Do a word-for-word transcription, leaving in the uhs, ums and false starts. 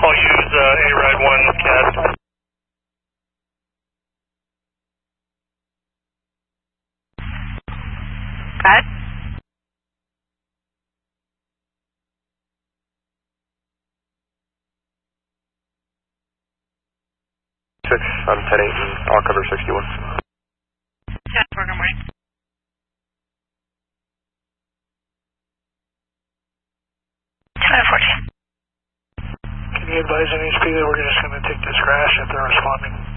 I'll use uh, A-Ride one C A D. Got it? Six, I'm ten eight and I'll cover sixty-one. ten four, good morning. ten fourteen. Can you advise N H P that we're just going to take this crash if they're responding?